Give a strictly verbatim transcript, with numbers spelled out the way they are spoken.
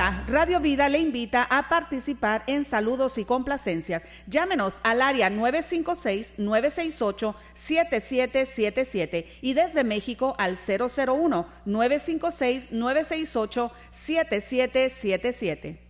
Hola, Radio Vida le invita a participar en saludos y complacencias. Llámenos al área nueve cinco seis, nueve seis ocho, siete siete siete siete y desde México al cero cero uno, nueve cinco seis, nueve seis ocho, siete siete siete siete.